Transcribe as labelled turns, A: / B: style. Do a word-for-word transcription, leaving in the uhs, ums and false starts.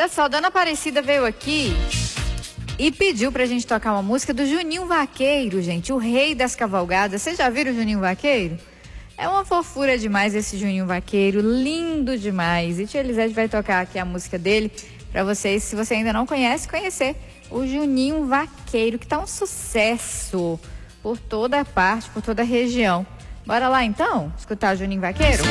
A: Olha só, Dona Aparecida veio aqui e pediu pra gente tocar uma música do Juninho Vaqueiro, gente, o rei das cavalgadas. Vocês já viram o Juninho Vaqueiro? É uma fofura demais esse Juninho Vaqueiro, lindo demais. E tia Elisete vai tocar aqui a música dele pra vocês, se você ainda não conhece, conhecer o Juninho Vaqueiro, que tá um sucesso por toda a parte, por toda a região. Bora lá então, escutar o Juninho Vaqueiro?